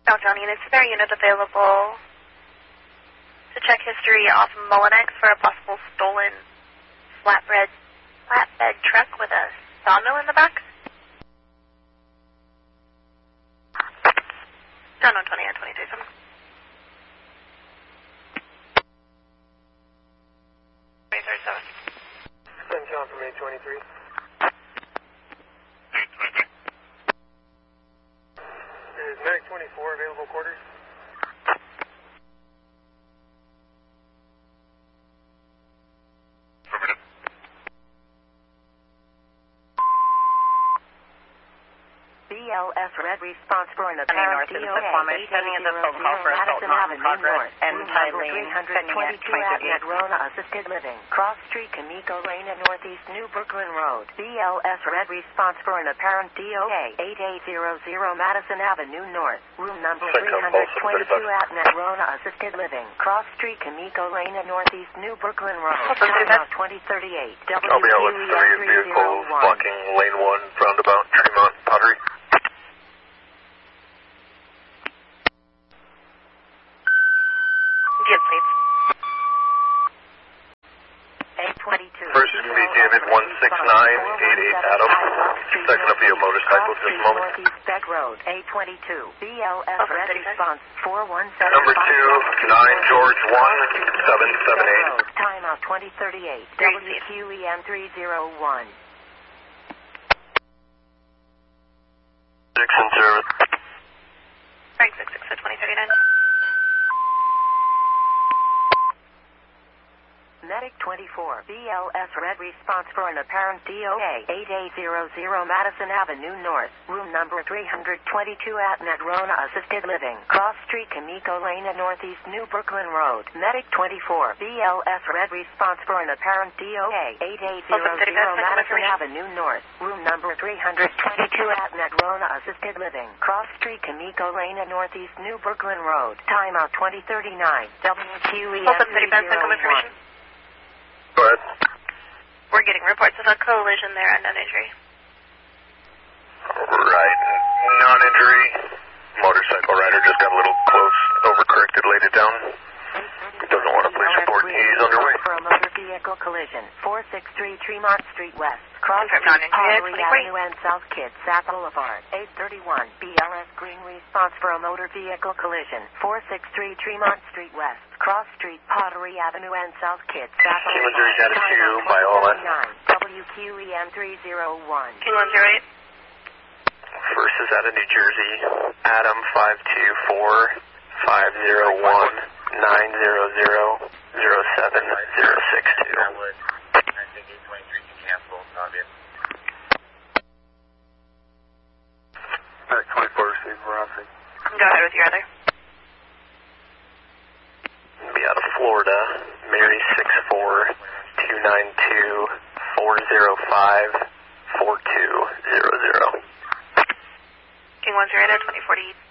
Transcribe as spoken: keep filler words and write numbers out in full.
Downtown units, is there a unit available to check history off Mullinex for a possible stolen flatbed, flatbed truck with a sawmill in the back? Down on twenty and twenty-three, seven. twenty-three, seven. Send John from eight twenty-three. eight twenty-three. Is Medic twenty-four available quarters? Affirmative. B L S Red response for an apparent D O A sending in the phone call for assault not in progress, and Tylee sending it twenty-two at Negrona Assisted Living, Cross Street, Kamiko Lane at Northeast New Brooklyn Road. B L S Red response for an apparent D O A eighty-eight hundred Madison Avenue North, room number three twenty-two at Negrona Assisted Living, Cross Street, Kamiko Lane at Northeast New Brooklyn Road. Timeout twenty thirty-eight. I'll be out with three vehicles blocking lane one, roundabout Tremont Pottery. Give, please. eight twenty-two. First is going to be David one six nine eight eight Adam. Second will be a motorcycle, just a moment. Northeast Beck Road, eight twenty-two. B L S Okay, Red thirty-five. response four one seven. Number two, nine George one seven seven eight. Timeout twenty thirty-eight. W Q E M three zero one. Six in service. Frank six six at twenty thirty-nine. Medic twenty-four. B L S Red response for an apparent D O A eighty-eight hundred Madison Avenue North, room number three twenty-two at Negrona Assisted Living, Cross Street, Kamiko Lane at Northeast New Brooklyn Road. Medic twenty-four. B L S Red response for an apparent D O A eighty-eight hundred Madison Avenue North, room number three twenty-two at Negrona Assisted Living, Cross Street, Kamiko Lane at Northeast New Brooklyn Road. Timeout twenty thirty-nine. W Q E M Hold up, three thirty-five, send zero some information. one. Go ahead. We're getting reports of a collision there and an injury. Right. Non-injury. Motorcycle rider just got a little close, overcorrected, laid it down. Doesn't want a police report. He's underway. For a motor vehicle collision. four sixty-three Tremont Street West. Cross Confirm Street, non-injury, Pottery twenty-three. Avenue and South Kitsap Boulevard. eight thirty-one. B L S Green response for a motor vehicle collision. four sixty-three Tremont Street West. Cross Street, Pottery Avenue and South Kitsap King one Boulevard. zero two by all that. W Q E M three zero one. King one zero eight. First is out of New Jersey. Adam five two four five zero one nine zero zero zero seven zero six two. I think eight twenty-three can cancel. Obvious. Medic twenty-four received Veracity. Go ahead with your other. Be out of Florida. Mary six four two nine two four zero five four two zero zero. King one zero eight at twenty forty.